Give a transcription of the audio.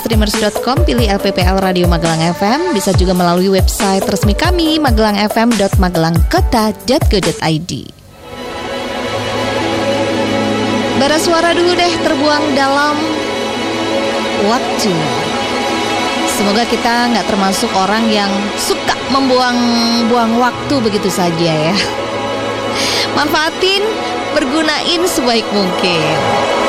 streamers.com, pilih LPPL Radio Magelang FM. Bisa juga melalui website resmi kami magelangfm.magelangkota.go.id. Bara suara dulu deh terbuang dalam waktu. Semoga kita nggak termasuk orang yang suka membuang-buang waktu begitu saja ya. Manfaatin, bergunain sebaik mungkin.